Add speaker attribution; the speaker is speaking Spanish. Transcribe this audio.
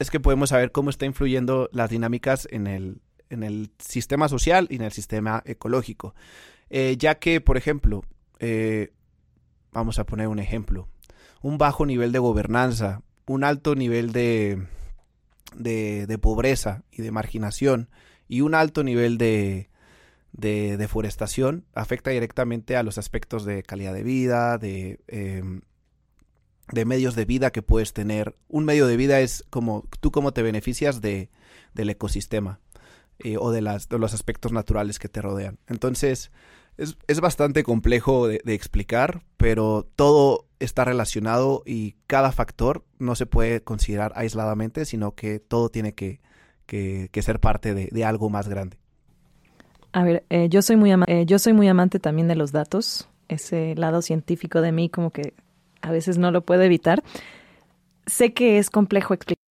Speaker 1: es que podemos saber cómo está influyendo las dinámicas en el sistema social y en el sistema ecológico. Ya que, por ejemplo, vamos a poner un ejemplo, un bajo nivel de gobernanza, un alto nivel de pobreza y de marginación y un alto nivel de deforestación afecta directamente a los aspectos de calidad de vida, de medios de vida que puedes tener. Un medio de vida es como tú cómo te beneficias del ecosistema o de los aspectos naturales que te rodean. Entonces, es bastante complejo de explicar, pero todo está relacionado y cada factor no se puede considerar aisladamente, sino que todo tiene que ser parte de algo más grande.
Speaker 2: A ver, yo soy muy amante también de los datos. Ese lado científico de mí como que a veces no lo puedo evitar. Sé que es complejo explicar.